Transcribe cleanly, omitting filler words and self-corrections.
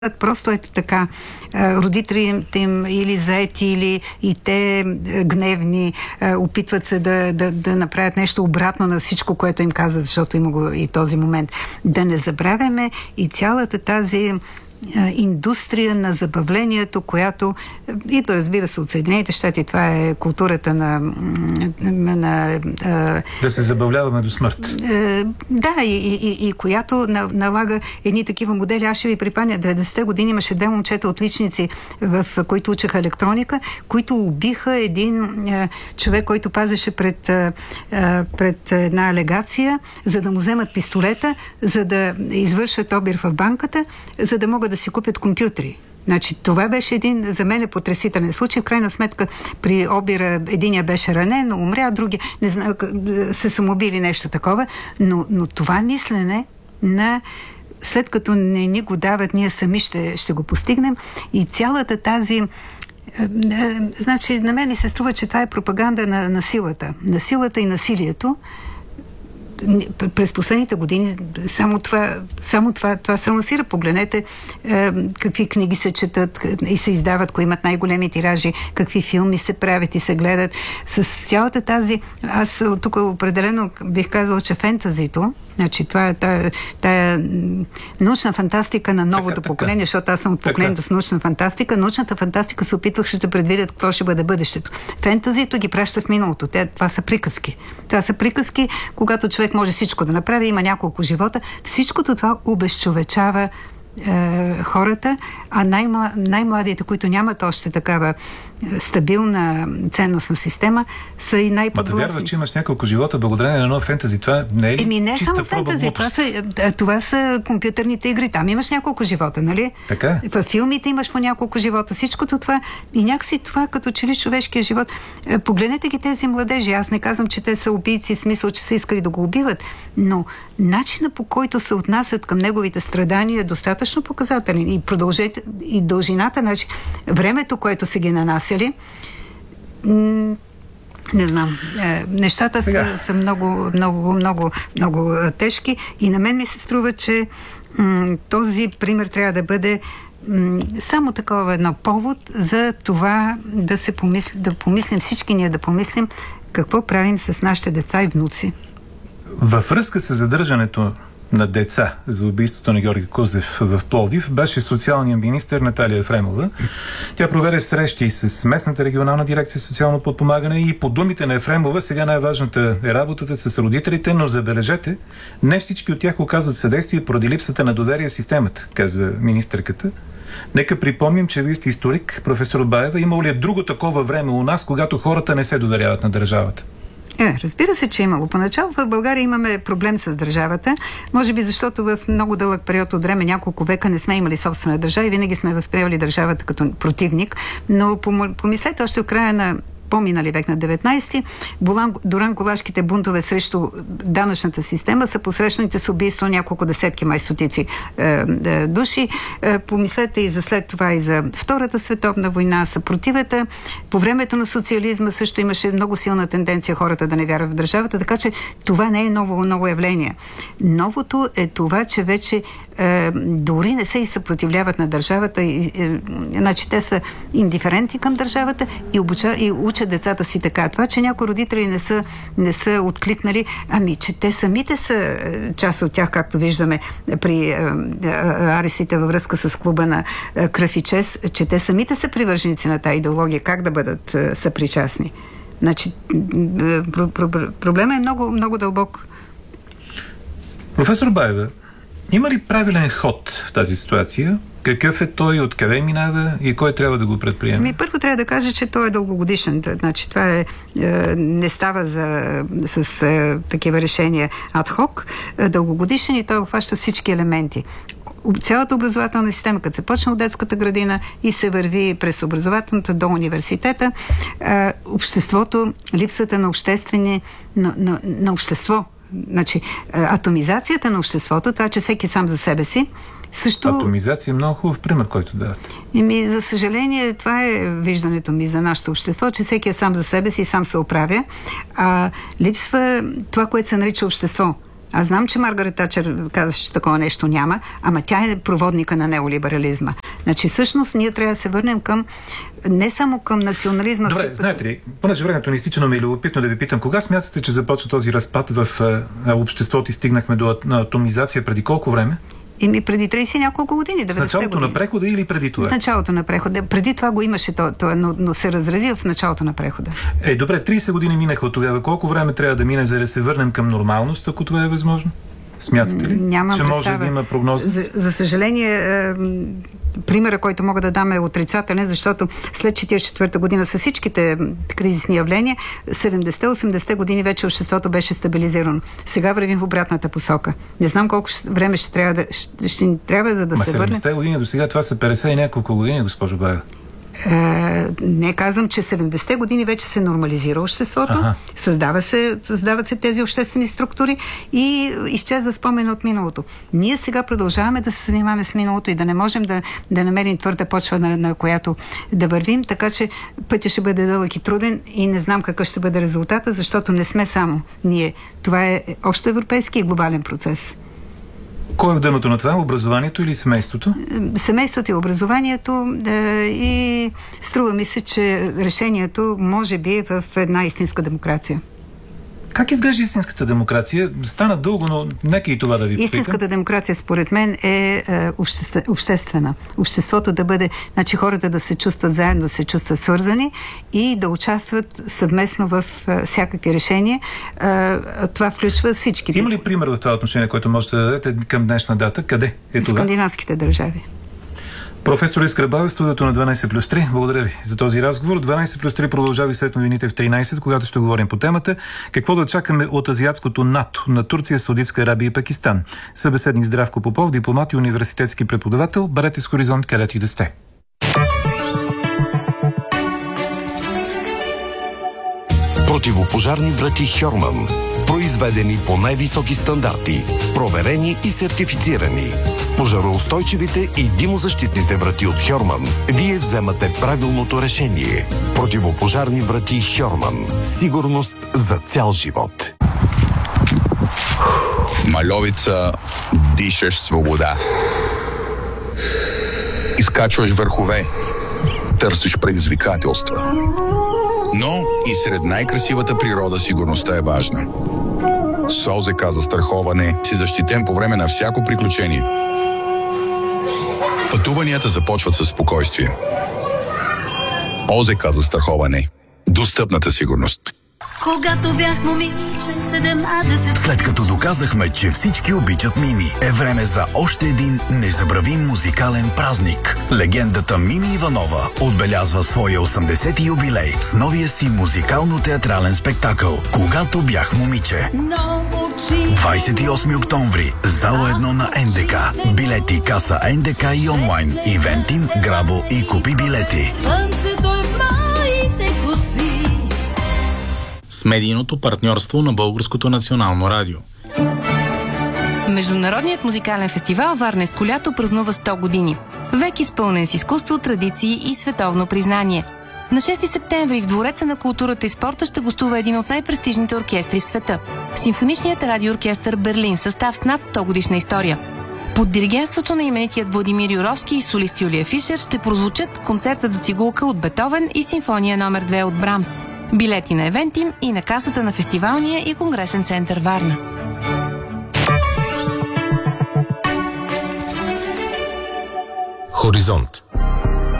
Просто ето така. Родителите им или заети, или и те гневни, опитват се да направят нещо обратно на всичко, което им казват, защото има го и този момент. Да не забравяме и цялата тази индустрия на забавлението, която идва, разбира се, от Съединените щати. Това е културата да се забавляваме до смърт. Да, и която налага едни такива модели. Аз ще ви припомня, 90-те години имаше две момчета отличници, в които учеха електроника, които убиха един човек, който пазеше пред една алегация, за да му вземат пистолета, за да извършват обир в банката, за да могат да си купят компютри. Значи, това беше един за мен потресителен случай. В крайна сметка при обира единия беше ранен, умря, а другия не знам, се самоубили, нещо такова. Но това мислене на след като не ни го дават, ние сами ще го постигнем. И цялата тази значи, на мен ми се струва, че това е пропаганда на силата. На силата и насилието. През последните години само това се лансира. Погледнете какви книги се четат и се издават, кои имат най-големи тиражи, какви филми се правят и се гледат. С цялата тази... Аз тук определено бих казала, че фентазито, значи това е тая научна фантастика на новото поколение, защото аз съм от поколението с научна фантастика. Научната фантастика се опитваше да предвидят какво ще бъде бъдещето. Фентазито ги праща в миналото. Това са приказки. Това са приказки, когато човек може всичко да направи, има няколко живота. Всичкото това обезчовечава хората, а най-младите, които нямат още такава стабилна ценностна система, са и най-подвластни. Да вярваш, че имаш няколко живота благодарение на нов фентази. Това не е ли не чиста проба глупост? Това са компютърните игри. Там имаш няколко живота, нали? Така. В филмите имаш по няколко живота. Всичкото това и някакси това, като че ли човешкия живот. Погледнете ги тези младежи. Аз не казвам, че те са убийци, в смисъл, че са искали да го убиват, но начина, по който се отнасят към неговите страдания, е достатъчно показателен. И продължете, и дължината, значи, времето, което са ги нанасяли, не знам. Нещата са много тежки и на мен ми се струва, че този пример трябва да бъде само такова едно повод за това да помислим всички ние, да помислим какво правим с нашите деца и внуци. Във връзка с задържането на деца за убийството на Георги Кузев в Пловдив беше социалният министър Наталия Ефремова. Тя проведе срещи с местната регионална дирекция социално подпомагане и по думите на Ефремова сега най-важната е работата с родителите, но забележете, не всички от тях оказват съдействие поради липсата на доверие в системата, казва министърката. Нека припомним, че вие сте историк, професор Баева. Имало ли е друго такова време у нас, когато хората не се доверяват на държавата? Разбира се, че е имало. Поначало в България имаме проблем с държавата. Може би защото в много дълъг период от време, няколко века, не сме имали собствена държава и винаги сме възприемали държавата като противник. Но помислете, още в края на по-минали век на 19-ти, Дуран-Колашките бунтове срещу данъчната система са посрещаните с убийство няколко десетки, май стотици души. Помислете и за след това и за Втората световна война, съпротивата. По времето на социализма също имаше много силна тенденция хората да не вярват в държавата, така че това не е ново явление. Новото е това, че вече дори не се и съпротивляват на държавата. Значи те са индиферентни към държавата и учат децата си така. Това, че някои родители не са откликнали, че те самите са част от тях, както виждаме при арестите във връзка с клуба на Кръв и чест, че те самите са привърженици на тази идеология. Как да бъдат съпричастни? Значи, проблемът е много, много дълбок. Професор Баева, има ли правилен ход в тази ситуация? Какъв е той, откъде минава и кой трябва да го предприеме? Първо трябва да кажа, че той е дългогодишен. Значи това не става с такива решения адхок. Дългогодишен и той обхваща всички елементи. Цялата образователна система, като се почне от детската градина и се върви през образователната до университета, обществото, липсата на на общество. Значи, атомизацията на обществото, това, че всеки сам за себе си, също... Атомизация е много хубав пример, който давате. За съжаление, това е виждането ми за нашето общество, че всеки е сам за себе си и сам се оправя. Липсва това, което се нарича общество. Аз знам, че Маргарет Тачер каза, че такова нещо няма, ама тя е проводника на неолиберализма. Значи, всъщност, ние трябва да се върнем към не само към национализма. Добре, знаете ли, понеже времето ни изтича, но ми е любопитно да ви питам, кога смятате, че започва този разпад в обществото и стигнахме до атомизация, преди колко време? Преди 30 няколко години. С началото на прехода или преди това? В началото на прехода. Преди това го имаше, но се разрази в началото на прехода. Добре, 30 години минаха от тогава. Колко време трябва да мине, за да се върнем към нормалност, ако това е възможно? Смятате ли, Нямам че може да има прогнози? За съжаление, примера, който мога да дам, е отрицателен, защото след 1944 година с всичките кризисни явления, 70-80 години вече обществото беше стабилизирано. Сега вървим в обратната посока. Не знам колко време ще трябва да се върне. 70 години до сега, това са 50 и няколко години, госпожо Баева. Не казвам, че 70-те години вече се нормализира обществото, създават се тези обществени структури и изчезва спомена от миналото. Ние сега продължаваме да се занимаваме с миналото и да не можем да намерим твърда почва, на която да вървим, така че пътя ще бъде дълъг и труден и не знам какъв ще бъде резултата, защото не сме само ние. Това е общоевропейски и глобален процес. Кой е в дъното на това? Образованието или семейството? Семейството и образованието и струва ми се, че решението може би е в една истинска демокрация. Как изглежда истинската демокрация? Стана дълго, но нека и това да ви попитам. Истинската демокрация, според мен, е обществена. Обществото да бъде, значи хората да се чувстват заедно, да се чувстват свързани и да участват съвместно в всякакви решения. Това включва всички. Има ли пример в това отношение, който можете да дадете към днешна дата? Къде е това? В скандинавските държави. Професор Искра Баев, студиото на 12+3. Благодаря ви за този разговор. 12+3 продължава и след новините в 13, когато ще говорим по темата. Какво да чакаме от азиатското НАТО на Турция, Саудитска Арабия и Пакистан? Събеседник Здравко Попов, дипломат и университетски преподавател. Бъдете с Хоризонт, където и да сте. Противопожарни врати Хьорман. Произведени по най-високи стандарти. Проверени и сертифицирани. С пожароустойчивите и димозащитните врати от Хьорман вие вземате правилното решение. Противопожарни врати Хьорман. Сигурност за цял живот. В Мальовица дишаш свобода. Изкачваш върхове. Търсиш предизвикателства. Но и сред най-красивата природа сигурността е важна. С ОЗК застраховане си защитен по време на всяко приключение. Пътуванията започват със спокойствие. ОЗК застраховане. Достъпната сигурност. Когато бях момиче, 17. След като доказахме, че всички обичат Мими, е време за още един незабравим музикален празник. Легендата Мими Иванова отбелязва своя 80-ти юбилей с новия си музикално-театрален спектакъл «Когато бях момиче». 28 октомври, зала 1 на НДК. Билети, каса НДК и онлайн. Ивентим, Грабо и купи билети. С медийното партньорство на Българското национално радио. Международният музикален фестивал Варненско лято празнува 100 години. Век изпълнен с изкуство, традиции и световно признание. На 6 септември в Двореца на културата и спорта ще гостува един от най-престижните оркестри в света – Симфоничният радиооркестър Берлин, състав с над 100 годишна история. Под диригентството на именитият Владимир Юровски и солист Юлия Фишер ще прозвучат концертът за цигулка от Бетовен и симфония номер 2 от Брамс. Билети на Евентим и на касата на фестивалния и конгресен център Варна. Хоризонт.